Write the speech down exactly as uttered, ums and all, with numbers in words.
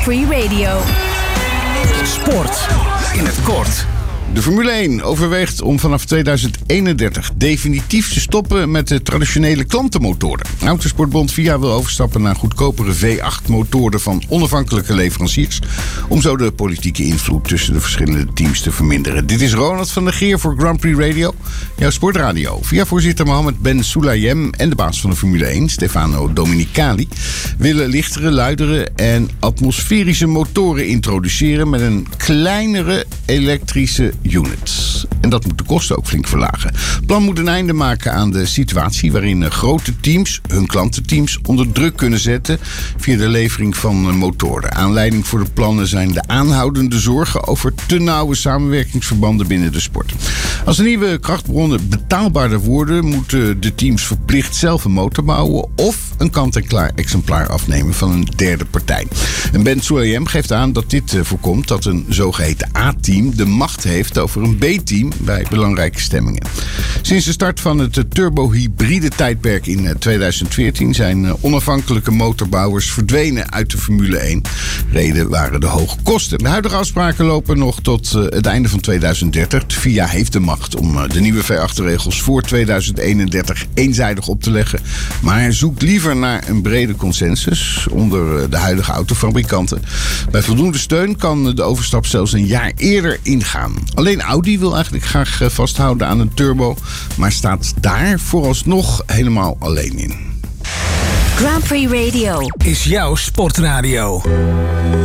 Prix Radio. Sport in het kort. De Formule één overweegt om vanaf tweeduizend eenendertig definitief te stoppen met de traditionele klantenmotoren. Autosportbond FIA wil overstappen naar goedkopere V acht motoren van onafhankelijke leveranciers, om zo de politieke invloed tussen de verschillende teams te verminderen. Dit is Ronald van der Geer voor Grand Prix Radio, jouw sportradio. FIA-voorzitter Mohammed Ben Sulayem en de baas van de Formule één, Stefano Domenicali, willen lichtere, luidere en atmosferische motoren introduceren met een kleinere elektrische unit. En dat moet de kosten ook flink verlagen. Het plan moet een einde maken aan de situatie waarin grote teams hun klantenteams onder druk kunnen zetten via de levering van motoren. Aanleiding voor de plannen zijn de aanhoudende zorgen over te nauwe samenwerkingsverbanden binnen de sport. Als de nieuwe krachtbronnen betaalbaarder worden, moeten de teams verplicht zelf een motor bouwen of een kant-en-klaar exemplaar afnemen van een derde partij. En Ben Sulayem geeft aan dat dit voorkomt dat een zogeheten A-team de macht heeft over een B-team bij belangrijke stemmingen. Sinds de start van het turbohybride tijdperk in tweeduizend veertien zijn onafhankelijke motorbouwers verdwenen uit de Formule één. Reden waren de hoge kosten. De huidige afspraken lopen nog tot het einde van tweeduizend dertig. De FIA heeft de macht om de nieuwe V acht regels voor tweeduizend eenendertig eenzijdig op te leggen, maar zoekt liever naar een brede consensus onder de huidige autofabrikanten. Bij voldoende steun kan de overstap zelfs een jaar eerder ingaan. Alleen Audi wil eigenlijk graag vasthouden aan een turbo, maar staat daar vooralsnog helemaal alleen in. Grand Prix Radio Is jouw sportradio.